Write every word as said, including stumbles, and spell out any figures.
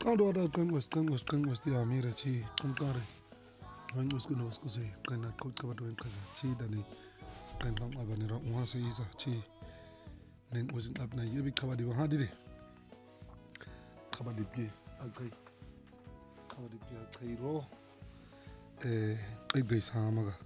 Qando ada qan was qan was qan was ti amira chi qantare han was kuno was kuse qan ko kabado en kaza chi dani qan lam abanira wa se isa chi nen was abna yebi kabadi wa hadide kabadi bi alkai kabadi bi alkai ro eh qibbe samaga